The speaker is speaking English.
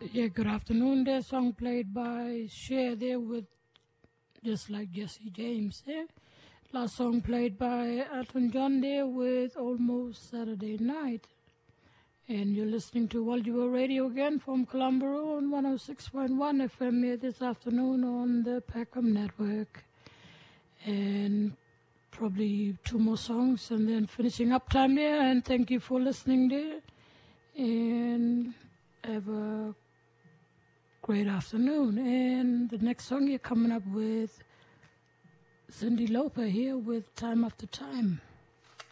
Yeah, good afternoon there. Song played by Cher there with Just Like Jesse James there. Last song played by Elton John there with Almost Saturday Night. And you're listening to Waldiwa Radio again from Colombo on 106.1 FM here this afternoon on the Peckham Network. And probably two more songs and then finishing up time there. And thank you for listening there. And have a great afternoon. And the next song you're coming up with Cyndi Lauper here with Time After Time.